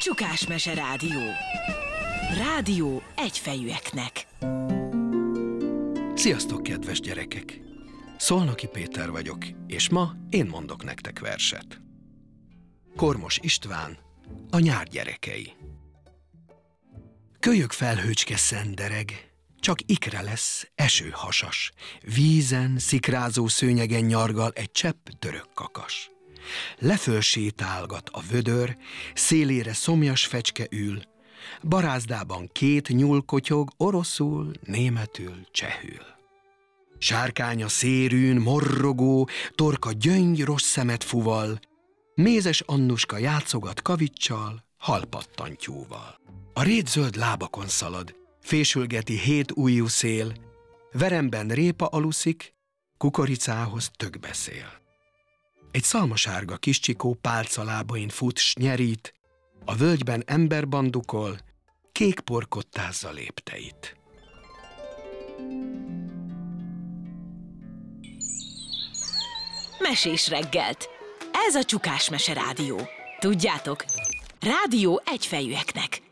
Csukásmese Rádió. Rádió egyfejűeknek. Sziasztok, kedves gyerekek! Szolnoki Péter vagyok, és ma én mondok nektek verset. Kormos István, a nyár gyerekei. Kölyök felhőcske szendereg, csak ikre lesz, esőhasas, vízen, szikrázó szőnyegen nyargal egy csepp török kakas. Leföl sétálgat a vödör, szélére szomjas fecske ül, barázdában két nyúl kotyog, oroszul, németül, csehül. Sárkánya szérűn, morrogó, torka gyöngy rossz szemet fuval, mézes Annuska játszogat kavicsal, halpattantyúval. A rétzöld lábakon szalad, fésülgeti 7 ujjú szél, veremben répa aluszik, kukoricához tök beszél. Egy szalmasárga kis csikó pálcalábain fut s nyerít, a völgyben ember bandukol, kék porkottázza lépteit. Mesés reggelt. Ez a Csukásmese Rádió. Tudjátok, rádió egyfejűeknek.